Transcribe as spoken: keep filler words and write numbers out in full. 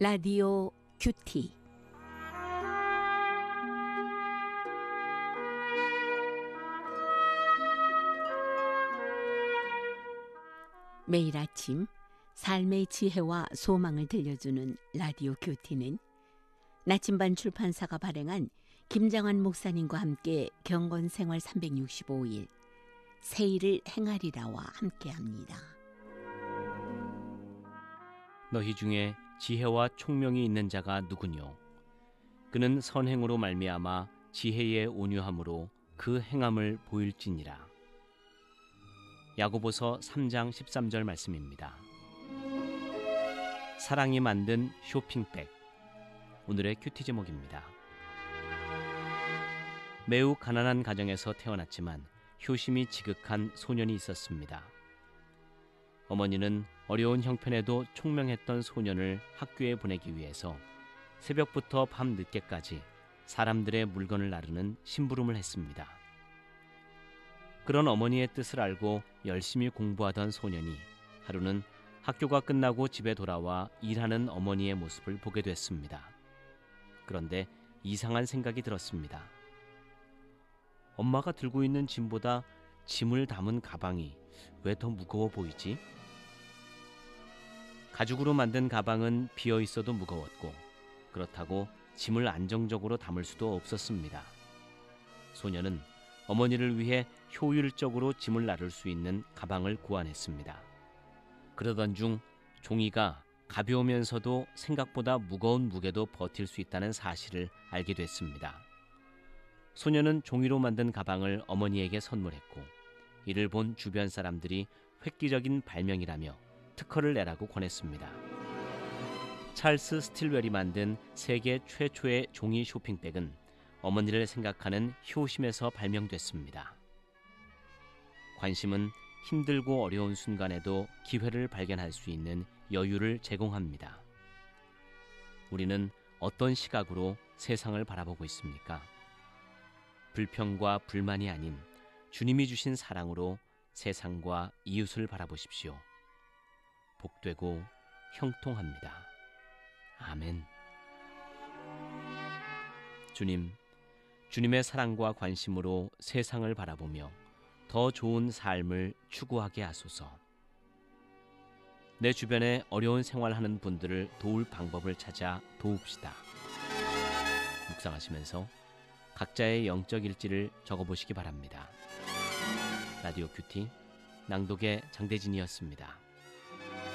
라디오 큐티. 매일 아침 삶의 지혜와 소망을 들려주는 라디오 큐티는 나침반 출판사가 발행한 김장환 목사님과 함께 경건생활 삼백육십오 일 새 일을 행하리라와 함께합니다. 너희 중에 지혜와 총명이 있는 자가 누구뇨? 그는 선행으로 말미암아 지혜의 온유함으로 그 행함을 보일지니라. 야고보서 삼 장 십삼 절 말씀입니다. 사랑이 만든 쇼핑백, 오늘의 큐티 제목입니다. 매우 가난한 가정에서 태어났지만 효심이 지극한 소년이 있었습니다. 어머니는 어려운 형편에도 총명했던 소년을 학교에 보내기 위해서 새벽부터 밤 늦게까지 사람들의 물건을 나르는 심부름을 했습니다. 그런 어머니의 뜻을 알고 열심히 공부하던 소년이 하루는 학교가 끝나고 집에 돌아와 일하는 어머니의 모습을 보게 됐습니다. 그런데 이상한 생각이 들었습니다. 엄마가 들고 있는 짐보다 짐을 담은 가방이 왜 더 무거워 보이지? 가죽으로 만든 가방은 비어 있어도 무거웠고 그렇다고 짐을 안정적으로 담을 수도 없었습니다. 소녀는 어머니를 위해 효율적으로 짐을 나를 수 있는 가방을 고안했습니다. 그러던 중 종이가 가벼우면서도 생각보다 무거운 무게도 버틸 수 있다는 사실을 알게 됐습니다. 소녀는 종이로 만든 가방을 어머니에게 선물했고 이를 본 주변 사람들이 획기적인 발명이라며 특허를 내라고 권했습니다. 찰스 스틸웰이 만든 세계 최초의 종이 쇼핑백은 어머니를 생각하는 효심에서 발명됐습니다. 관심은 힘들고 어려운 순간에도 기회를 발견할 수 있는 여유를 제공합니다. 우리는 어떤 시각으로 세상을 바라보고 있습니까? 불평과 불만이 아닌 주님이 주신 사랑으로 세상과 이웃을 바라보십시오. 복되고 형통합니다. 아멘. 주님, 주님의 사랑과 관심으로 세상을 바라보며 더 좋은 삶을 추구하게 하소서. 내 주변에 어려운 생활하는 분들을 도울 방법을 찾아 도웁시다. 묵상하시면서 각자의 영적 일지를 적어보시기 바랍니다. 라디오 큐티 낭독의 장대진이었습니다.